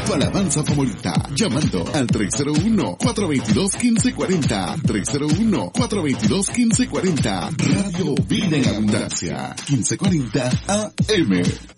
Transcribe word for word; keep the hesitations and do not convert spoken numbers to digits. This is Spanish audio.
tu alabanza favorita, llamando al tres cero uno, cuatro dos dos, uno cinco cuatro cero, tres cero uno, cuatro dos dos, uno cinco cuatro cero. Radio Vida en Abundancia, quince cuarenta A M.